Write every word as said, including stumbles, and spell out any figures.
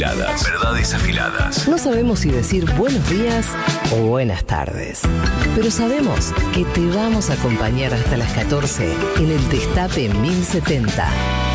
Verdades afiladas. No sabemos si decir buenos días o buenas tardes, pero sabemos que te vamos a acompañar hasta las catorce en el Destape mil setenta.